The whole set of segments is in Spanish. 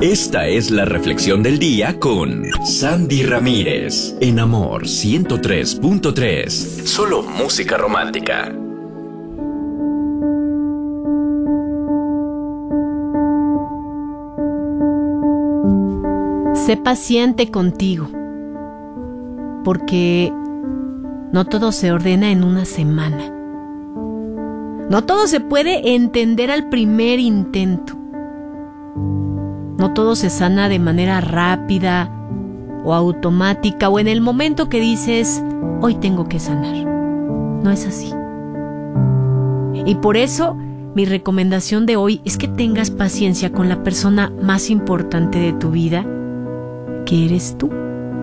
Esta es la reflexión del día con Sandy Ramírez en Amor 103.3. Solo música romántica. Sé paciente contigo, porque no todo se ordena en una semana. No todo se puede entender al primer intento. No todo se sana de manera rápida o automática o en el momento que dices, hoy tengo que sanar. No es así. Y por eso, mi recomendación de hoy es que tengas paciencia con la persona más importante de tu vida, que eres tú.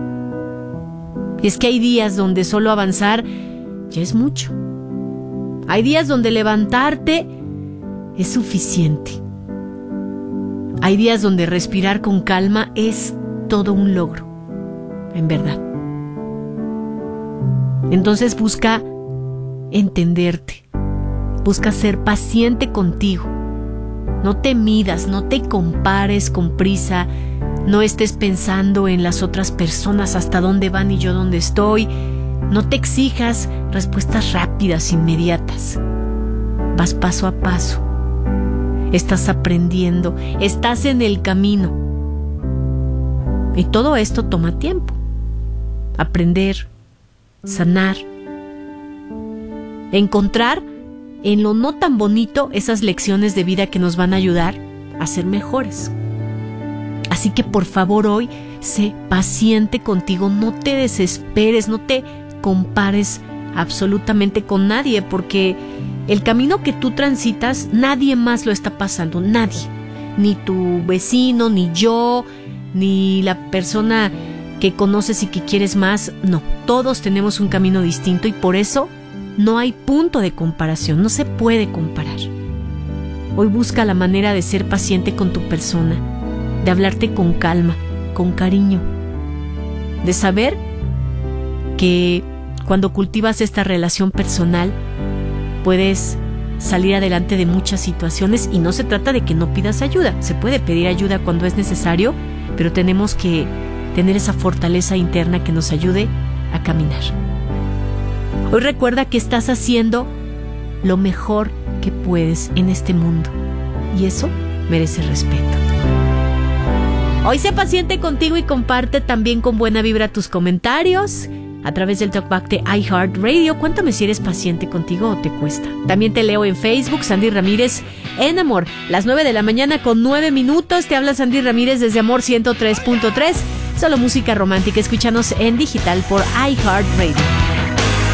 Y es que hay días donde solo avanzar ya es mucho. Hay días donde levantarte es suficiente. Hay días donde respirar con calma es todo un logro, en verdad. Entonces busca entenderte, busca ser paciente contigo. No te midas, no te compares con prisa, no estés pensando en las otras personas, hasta dónde van y yo dónde estoy. No te exijas respuestas rápidas, inmediatas. Vas paso a paso. Estás aprendiendo, estás en el camino. Y todo esto toma tiempo. Aprender, sanar, encontrar en lo no tan bonito esas lecciones de vida que nos van a ayudar a ser mejores. Así que por favor hoy, sé paciente contigo, no te desesperes, no te compares absolutamente con nadie, porque el camino que tú transitas, nadie más lo está pasando, nadie. Ni tu vecino, ni yo, ni la persona que conoces y que quieres más, no. Todos tenemos un camino distinto y por eso no hay punto de comparación, no se puede comparar. Hoy busca la manera de ser paciente con tu persona, de hablarte con calma, con cariño, de saber que cuando cultivas esta relación personal puedes salir adelante de muchas situaciones y no se trata de que no pidas ayuda, se puede pedir ayuda cuando es necesario, pero tenemos que tener esa fortaleza interna que nos ayude a caminar. Hoy recuerda que estás haciendo lo mejor que puedes en este mundo y eso merece respeto. Hoy sé paciente contigo y comparte también con buena vibra tus comentarios a través del talkback de iHeartRadio. Cuéntame si eres paciente contigo o te cuesta. También te leo en Facebook, Sandy Ramírez en Amor. Las 9 de la mañana con 9 minutos. Te habla Sandy Ramírez desde Amor 103.3. Solo música romántica. Escúchanos en digital por iHeartRadio.